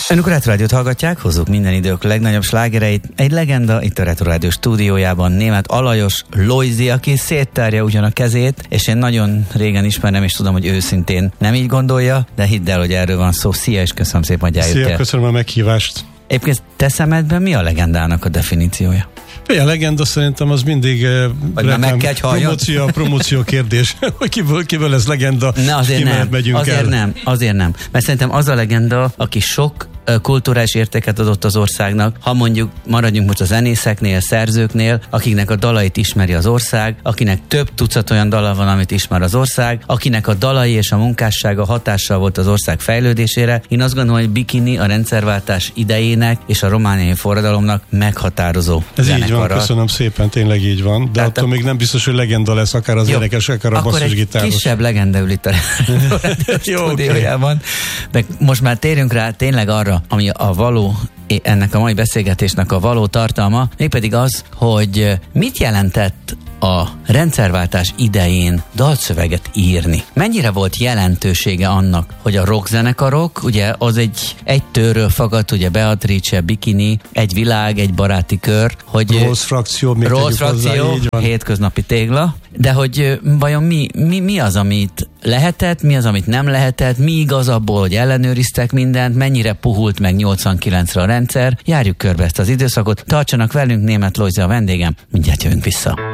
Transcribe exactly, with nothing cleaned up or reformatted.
Önök a Retro Rádiót hallgatják, hozzuk minden idők legnagyobb slágereit. Egy legenda itt a Retro Rádió stúdiójában, Németh Alajos Lojzi, aki széttárja ugyan a kezét, és én nagyon régen ismerem, és tudom, hogy őszintén nem így gondolja, de hidd el, hogy erről van szó. Szia, és köszönöm szépen, hogy eljöttél. Szia, köszönöm a meghívást. Egyébként te szemedben mi a legendának a definíciója? A legenda szerintem az mindig reklám, promóció, promóció kérdés, hogy kiből, kiből ez legenda, ne, azért nem, megyünk azért el. nem, azért nem. Mert szerintem az a legenda, aki sok kulturális értéket adott az országnak, ha mondjuk maradjunk most a zenészeknél, szerzőknél, akiknek a dalait ismeri az ország, akinek több tucat olyan dala van, amit ismer az ország, akinek a dalai és a munkássága hatással volt az ország fejlődésére. Én azt gondolom, hogy Bikini a rendszerváltás idejének és a romániai forradalomnak meghatározó Ez zenekara. Így van, köszönöm szépen, tényleg így van. De Tehát attól a... még nem biztos, hogy legenda lesz, akár az énekes, akár a basszusgitáros. Akkor egy kisebb legenda ül itt a stúdiójában. De most már térjünk rá tényleg arra, ami a való, ennek a mai beszélgetésnek a való tartalma, mégpedig az, hogy mit jelentett a rendszerváltás idején dalszöveget írni. Mennyire volt jelentősége annak, hogy a rockzenekarok, ugye az egy, egy tőről fagadt, ugye Beatrice, Bikini, egy világ, egy baráti kör, hogy Rossz frakció, még Rossz frakció, hozzá, hétköznapi tégla, de hogy vajon mi, mi, mi az, amit lehetett, mi az, amit nem lehetett, mi igaz abból, hogy ellenőriztek mindent, mennyire puhult meg nyolcvankilencre a rendszer. Járjuk körbe ezt az időszakot, tartsanak velünk, Németh Lojzi a vendégem, mindjárt jövünk vissza.